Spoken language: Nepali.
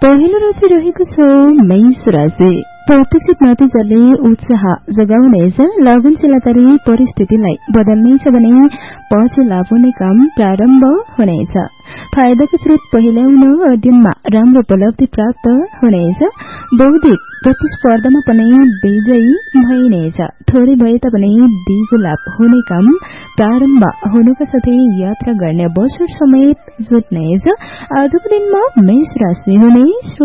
पहिलो राशि रहेको छ मेष राशि। प्रत्याशित नतिजाले उत्साह जगाउनेछ। लगनशीलतारी परिस्थितिलाई बदल्नेछ भने पछि लाभ हुने काम प्रारम्भ हुनेछ। फाइदाको स्रोत पहिल्याउन अध्ययनमा राम्रो उपलब्धि प्राप्त हुनेछ। बौद्धिक प्रतिस्पर्धामा पनि विजयी भइनेछ। थोरै भए तापनि दिगो लाभ हुने काम प्रारम्भ हुनुका साथै यात्रा गर्ने अवसर समेत जुट्नेछ। आजको दिनमा मेष राशि हुने